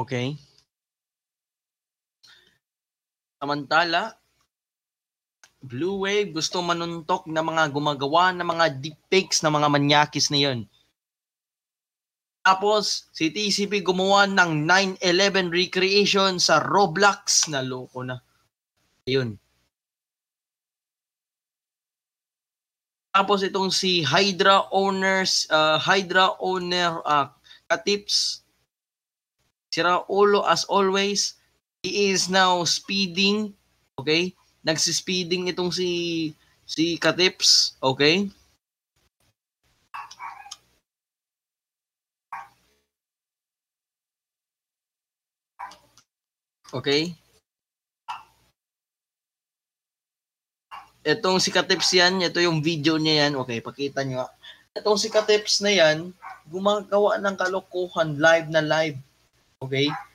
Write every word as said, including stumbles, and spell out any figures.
Okay? Samantala, Blue Wave gusto manuntok na mga gumagawa ng mga deepfakes na mga manyakis na yun. Tapos, si T C P gumawa ng nine eleven recreation sa Roblox. Naloko na. Ayun. Tapos itong si Hydra owners, uh, Hydra owner uh, Katips, si Raulo as always, he is now speeding, okay? Nagsispeeding itong si si Katips, okay? Okay? Itong si Katips yan, ito yung video niya yan. Okay, pakita nyo. Itong si Katips na yan, gumagawa ng kalokohan live na live. Okay?